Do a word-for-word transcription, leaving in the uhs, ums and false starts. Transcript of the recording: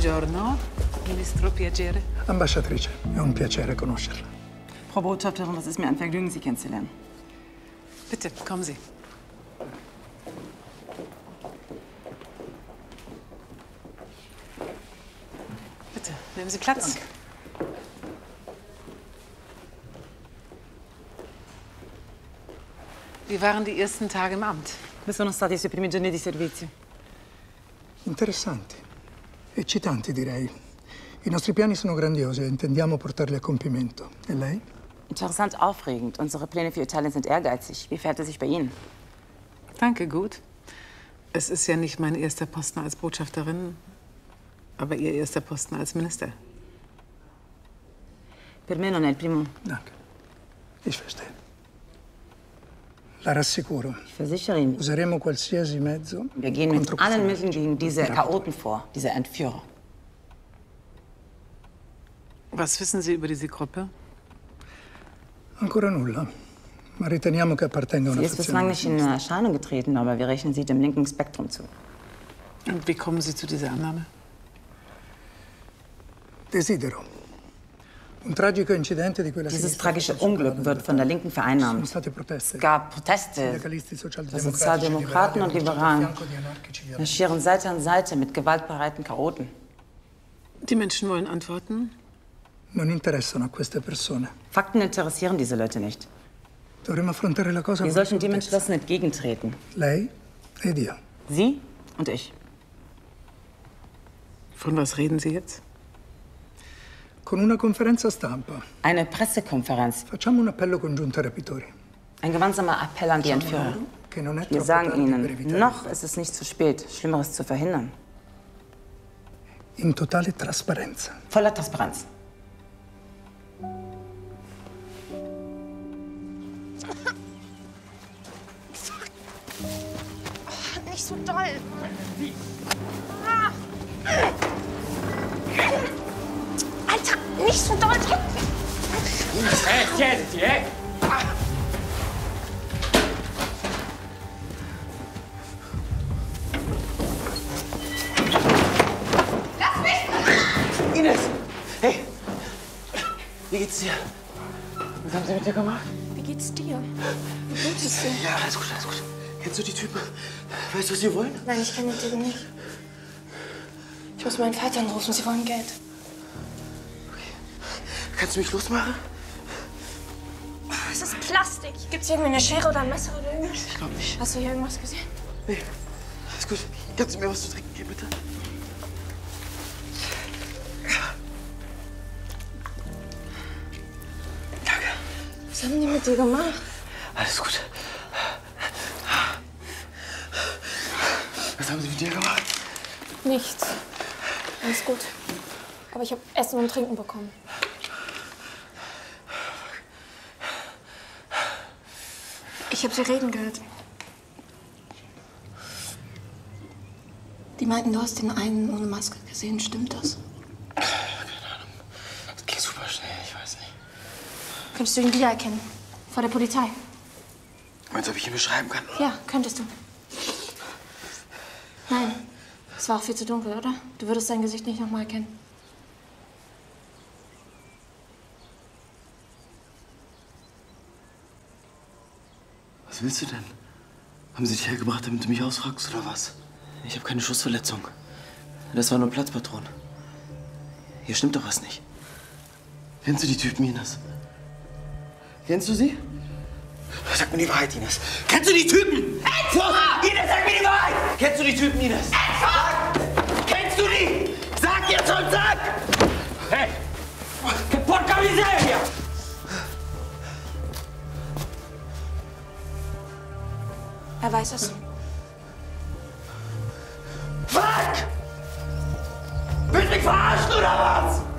Buongiorno, Ministro Piacere. Ambasciatrice, è un piacere conoscerla. Frau Botschafterin, es ist mir ein Vergnügen, Sie kennenzulernen. Bitte, kommen Sie. Bitte, nehmen Sie Platz. Danke. Wie waren die ersten Tage im Amt? Come sono stati i suoi primi giorni di servizio? Interessanti. Eccitanti, direi. I nostri piani sono grandiosi e intendiamo portarli a compimento. E lei? Interessant, aufregend. Unsere Pläne für Italien sind ehrgeizig. Wie fährt es sich bei Ihnen? Danke, gut. Es ist ja nicht mein erster Posten als Botschafterin, aber Ihr erster Posten als Minister. Per me non è il primo. Danke. Ich verstehe. La rassicuro. Ich versichere Ihnen, Useremo qualsiasi mezzo. wir gehen mit contro allen questa Mitteln gegen diese legge. Chaoten vor, diese Entführer. Was wissen Sie über diese Gruppe? Ancora nulla. Ma riteniamo che appartenga a Sie una ist bislang nicht in fazione. Erscheinung getreten, aber wir rechnen sie dem linken Spektrum zu. Und wie kommen Sie zu dieser Annahme? Desidero. Un tragico incidente di quella Dieses sinistra tragische Unglück wird von der Linken Sono vereinnahmt. state proteste. Es gab Proteste. Sindacalisti, Die socialdemocratici, Sozialdemokraten und liberali, Liberalen a fianco di anarchici violenti. marschieren Seite an Seite mit gewaltbereiten Chaoten. Die Menschen wollen Antworten. Non interessano a queste persone. Fakten interessieren diese Leute nicht. Dovremmo affrontare la cosa Wir con sollten dem accortezza. entschlossen entgegentreten. Lei ed io. Sie und ich. Von was reden Sie jetzt? Con una conferenza stampa Eine Pressekonferenz. facciamo un appello congiunto ai rapitori. Ein gemeinsamer Appell an die Entführer. Che non è Wir troppo sagen tardi per ihnen, evitare noch ist es nicht zu spät, Schlimmeres zu verhindern. in totale trasparenza. Voller Transparenz. Nicht so doll. Ah. Alter, nicht so doll drücken. Eh, siediti, eh! Lass mich! Ines! Hey! Wie geht's dir? Was haben sie mit dir gemacht? Wie geht's dir? Wie geht es dir? Ja, alles gut, alles gut. Kennst du die Typen? Weißt du, was sie wollen? Nein, ich kenne die Typen nicht. Ich muss meinen Vater anrufen, sie wollen Geld. Kannst du mich losmachen? Es ist Plastik. Gibt's hier irgendwie eine Schere oder ein Messer oder irgendwas? Ich glaube nicht. Hast du hier irgendwas gesehen? Nee. Alles gut. Kannst du mir was zu trinken geben, bitte? Danke. Was haben die mit dir gemacht? Alles gut. Was haben sie mit dir gemacht? Nichts. Alles gut. Aber ich habe Essen und Trinken bekommen. Ich habe sie reden gehört. Die meinten, du hast den einen ohne Maske gesehen. Stimmt das? Keine Ahnung. Das geht super schnell, ich weiß nicht. Könntest du ihn wiedererkennen? Vor der Polizei? Meinst du, ob ich ihn beschreiben kann? Ja, könntest du. Nein, es war auch viel zu dunkel, oder? Du würdest sein Gesicht nicht nochmal erkennen. Was willst du denn? Haben sie dich hergebracht, damit du mich ausfragst, oder was? Ich habe keine Schussverletzung. Das war nur Platzpatronen. Hier stimmt doch was nicht. Kennst du die Typen, Ines? Kennst du sie? Sag mir die Wahrheit, Ines. Kennst du die Typen? Etwa! Ines, sag mir die Wahrheit! Kennst du die Typen, Ines? Etwa! Sag! Kennst du die? Sag jetzt und sag! Hey! Che porca miseria! Er weiß es. Fuck! Willst du mich verarschen oder was?